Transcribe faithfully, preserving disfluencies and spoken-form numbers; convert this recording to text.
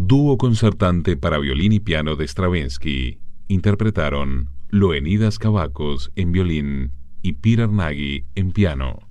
Dúo concertante para violín y piano de Stravinsky. Interpretaron Leonidas Cavacos en violín y Peter Nagy en piano.